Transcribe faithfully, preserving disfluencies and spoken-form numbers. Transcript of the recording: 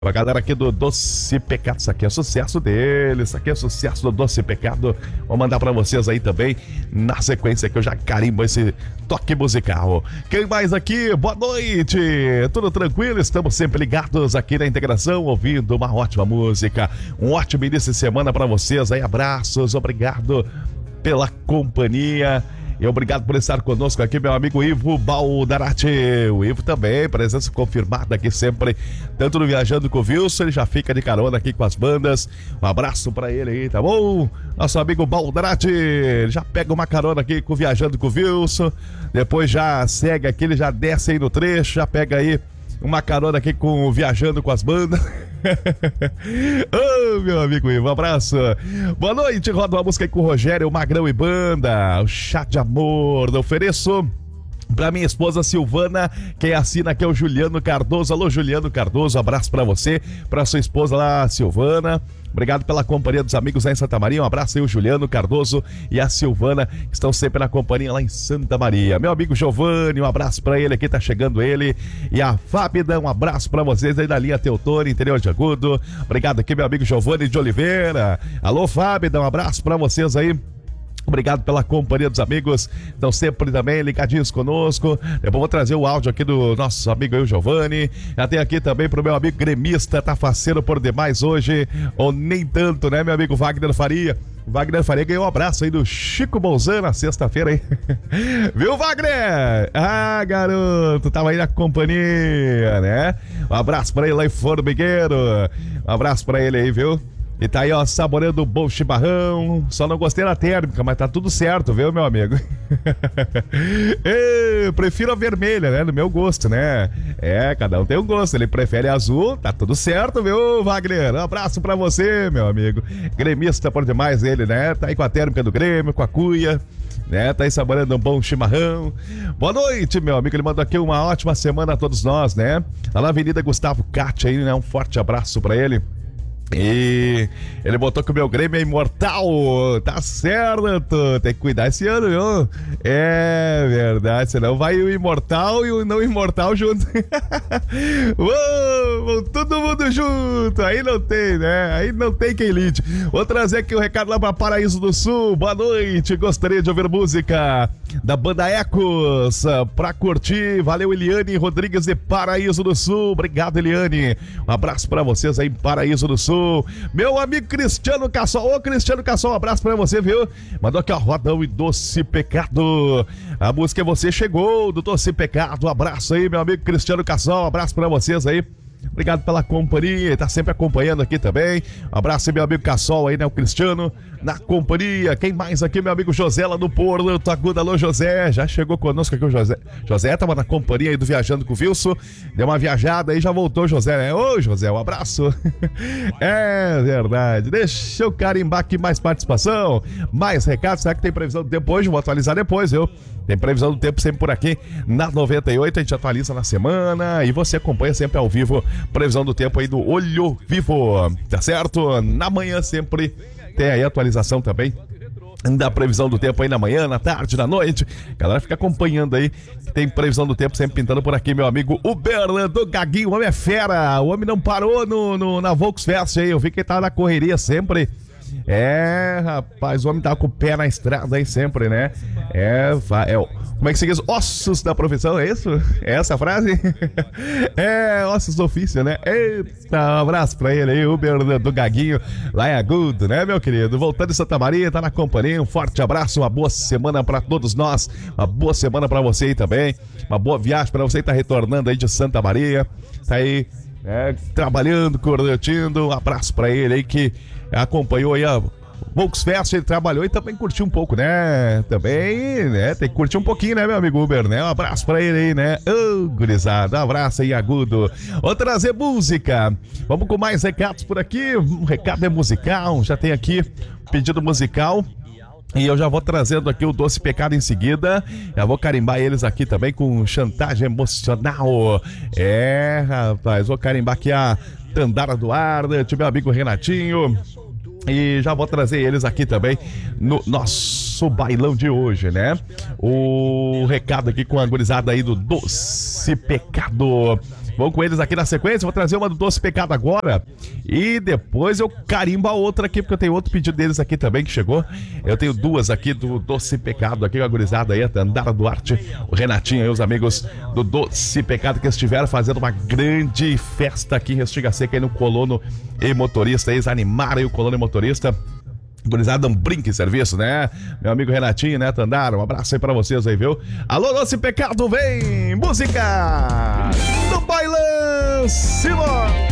A galera aqui do Doce Pecado, isso aqui é sucesso deles, isso aqui é sucesso do Doce Pecado. Vou mandar pra vocês aí também, na sequência que eu já carimbo esse toque musical. Quem mais aqui? Boa noite, tudo tranquilo? Estamos sempre ligados aqui na integração, ouvindo uma ótima música. Um ótimo início de semana pra vocês aí, abraços, obrigado pela companhia. E obrigado por estar conosco aqui, meu amigo Ivo Baldarati. O Ivo também, presença confirmada aqui sempre, tanto no Viajando com o Wilson, ele já fica de carona aqui com as bandas. Um abraço pra ele aí, tá bom? Nosso amigo Baldarati, ele já pega uma carona aqui com o Viajando com o Wilson, depois já segue aqui, ele já desce aí no trecho, já pega aí uma carona aqui com o Viajando com as bandas. Ô, oh, meu amigo Ivo, um abraço. Boa noite, roda uma música aí com o Rogério, o Magrão e Banda, o Chá de Amor. Eu ofereço pra minha esposa Silvana, quem assina aqui é o Juliano Cardoso. Alô, Juliano Cardoso, um abraço pra você, pra sua esposa lá, Silvana. Obrigado pela companhia dos amigos lá em Santa Maria. Um abraço aí, o Juliano Cardoso e a Silvana, que estão sempre na companhia lá em Santa Maria. Meu amigo Giovanni, um abraço pra ele aqui, tá chegando ele. E a Fábida, um abraço pra vocês aí da linha Teutônio, interior de Agudo. Obrigado aqui, meu amigo Giovanni de Oliveira. Alô, Fábida, um abraço pra vocês aí. Obrigado pela companhia dos amigos, estão sempre também ligadinhos conosco. Depois vou trazer o áudio aqui do nosso amigo aí, o Giovanni. Já tem aqui também pro meu amigo gremista, tá faceiro por demais hoje, ou nem tanto, né, meu amigo Wagner Faria. Wagner Faria ganhou um abraço aí do Chico Bolzano na sexta-feira aí. Viu, Wagner? Ah, garoto, tava aí na companhia, né? Um abraço pra ele lá em Formigueiro. Um abraço pra ele aí, viu? E tá aí, ó, saboreando o bom chimarrão. Só não gostei da térmica, mas tá tudo certo, viu, meu amigo? Eu prefiro a vermelha, né? No meu gosto, né? É, cada um tem um gosto. Ele prefere azul, tá tudo certo, viu, Wagner? Um abraço pra você, meu amigo. Gremista por demais ele, né? Tá aí com a térmica do Grêmio, com a cuia, né? Tá aí saboreando um bom chimarrão. Boa noite, meu amigo. Ele mandou aqui uma ótima semana a todos nós, né? Lá na Avenida Gustavo Cate aí, né? Um forte abraço pra ele. E ele botou que o meu Grêmio é imortal. Tá certo, tem que cuidar esse ano, viu? É verdade, senão vai o imortal e o não imortal junto. Uou, todo mundo junto. Aí não tem, né? Aí não tem quem lide. Vou trazer aqui o um recado lá pra Paraíso do Sul. Boa noite, gostaria de ouvir música da banda Ecos pra curtir. Valeu, Eliane Rodrigues de Paraíso do Sul. Obrigado, Eliane. Um abraço pra vocês aí em Paraíso do Sul. Meu amigo Cristiano Cassol. Ô, Cristiano Cassol, um abraço pra você, viu? Mandou aqui, ó, Rodão e Doce Pecado. A música é Você Chegou, do Doce Pecado. Um abraço aí, meu amigo Cristiano Cassol. Um abraço pra vocês aí. Obrigado pela companhia, tá sempre acompanhando aqui também. Um abraço aí, meu amigo Cassol aí, né? O Cristiano na companhia. Quem mais aqui? Meu amigo José lá do Porto Agudo. Alô, José. Já chegou conosco aqui o José. José tava na companhia aí do Viajando com o Wilson. Deu uma viajada aí, já voltou, José, né? Ô, José, um abraço. É verdade. Deixa eu carimbar aqui mais participação, mais recados. Será que tem previsão do tempo hoje? Vou atualizar depois, viu? Tem previsão do tempo sempre por aqui na noventa e oito, a gente atualiza na semana e você acompanha sempre ao vivo, previsão do tempo aí do Olho Vivo, tá certo? Na manhã sempre tem aí atualização também da previsão do tempo aí na manhã, na tarde, na noite. A galera fica acompanhando aí, tem previsão do tempo sempre pintando por aqui, meu amigo Uber do Gaguinho. O homem é fera, o homem não parou no, no, na Volksfest aí, eu vi que ele tá na correria sempre. É, rapaz, o homem tá com o pé na estrada aí sempre, né? É, é, como é que se diz? Ossos da profissão, é isso? É essa a frase? É, ossos do ofício, né? Eita, um abraço pra ele aí, Uber do, do Gaguinho, lá em Agudo, né, meu querido? Voltando de Santa Maria, tá na companhia, um forte abraço, uma boa semana pra todos nós, uma boa semana pra você aí também, uma boa viagem pra você que tá retornando aí de Santa Maria, tá aí, né, trabalhando, curtindo, um abraço pra ele aí que acompanhou aí a Volksfest, ele trabalhou e também curtiu um pouco, né? Também, né? Tem que curtir um pouquinho, né, meu amigo Uber, né? Um abraço pra ele aí, né? Ô, oh, gurizada, um abraço aí, Agudo. Vou trazer música. Vamos com mais recados por aqui. Um recado é musical, já tem aqui pedido musical. E eu já vou trazendo aqui o Doce Pecado em seguida. Já vou carimbar eles aqui também com chantagem emocional. É, rapaz, vou carimbar aqui a Tandara do Ardent, meu amigo Renatinho. E já vou trazer eles aqui também no nosso bailão de hoje, né? O recado aqui com a gurizada aí do Doce Pecado. Vamos com eles aqui na sequência. Vou trazer uma do Doce Pecado agora. E depois eu carimbo a outra aqui, porque eu tenho outro pedido deles aqui também que chegou. Eu tenho duas aqui do Doce Pecado, aqui com a gurizada aí, a Tandara Duarte, o Renatinho e os amigos do Doce Pecado que estiveram fazendo uma grande festa aqui em Restinga Seca aí no Colono e Motorista. Eles animaram aí o Colono e Motorista. Gurizada, um brinque serviço, né? Meu amigo Renatinho, né, Tandara? Um abraço aí pra vocês aí, viu? Alô, Doce Pecado, vem! Música do Bailão Simão!